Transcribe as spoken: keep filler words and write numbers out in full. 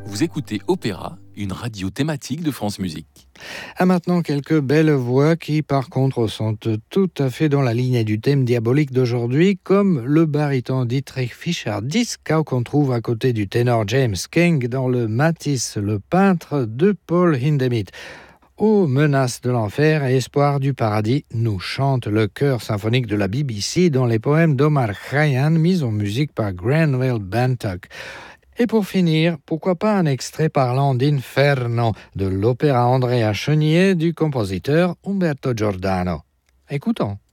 Vous écoutez Opéra, une radio thématique de France Musique. À maintenant quelques belles voix qui par contre sont tout à fait dans la lignée du thème diabolique d'aujourd'hui, comme le baryton Dietrich Fischer-Dieskau qu'on trouve à côté du ténor James King dans le Matisse le peintre de Paul Hindemith. Aux menaces de l'enfer et espoir du paradis, nous chante le chœur symphonique de la B B C dans les poèmes d'Omar Khayyam mis en musique par Granville Bantock. Et pour finir, pourquoi pas un extrait parlant d'Inferno de l'opéra Andrea Chenier du compositeur Umberto Giordano. Écoutons.